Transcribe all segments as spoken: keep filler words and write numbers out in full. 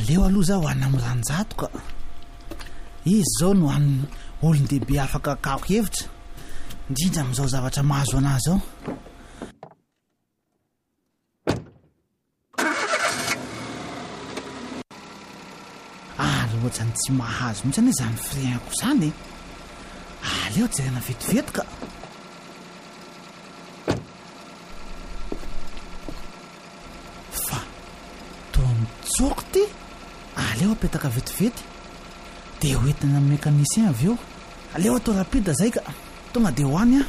aleo aloha zaho hoanina amin'ny ranjato ka izy zao no hoan'ny olon-dehibe afaka kako hevitra indrindra amin'izao zavatra mahazo anazy zao. Ary ohatrany tsy mahazo mihitsy anie izany frein-ako izany e. Aleo jerena vetivety ka. Fa toa mitsoko ty. Aleo apetaka vetivety dia hoentina amin'ny mécanicien avy eo. Aleo atao rapide zay ka tonga dia hoany a.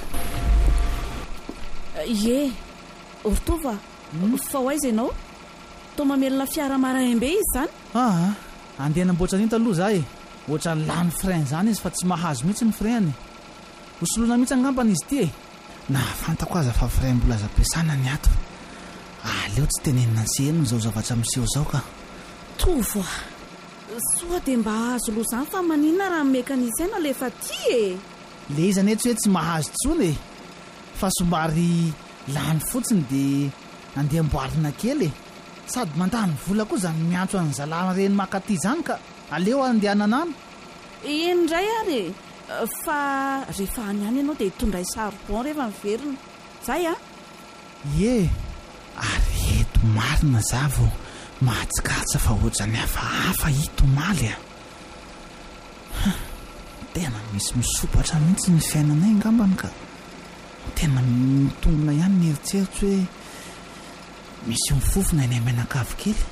Ie, Ortova, fa hoaiza ianao? Toa mamelona fiara maraimbe izy izany? Ah, andeha namboatra an'iny taloha za e. Ohatra ny lany frein zany izy fa tsy mahazo mihitsy ny frein-ny. Hosoloana mihitsy angambana izy ty e. Na fantako aza fa frein mbola azo ampiasana ny ato. Aleo tsy tenenina anseheno izao zavatra miseho zao ka. Tova, soa dia mba azo loha izany fa maninona raha mécanicien alefa ty e. Le izy anie tsy hoe tsy mahazo tsony e. Fa somary lany fotsiny dia andeha amboarina kely e. Sady mandany vola koa zany miantso an'ny zalana reny makaty zany ka aleo andehanana any. Indray ary fa rehefa any any ianao dia hitondray charbon rehefa miverina zay a. Ie, ary eto marina za vao mahatsikatsa fa ohatra ny hafahafa hito maly a. Tena misy misopatra mihitsy ny fiainanay angambany ka tena mitongona ihany ny eritseritsy hoe misy mifofona eny menakavy kely.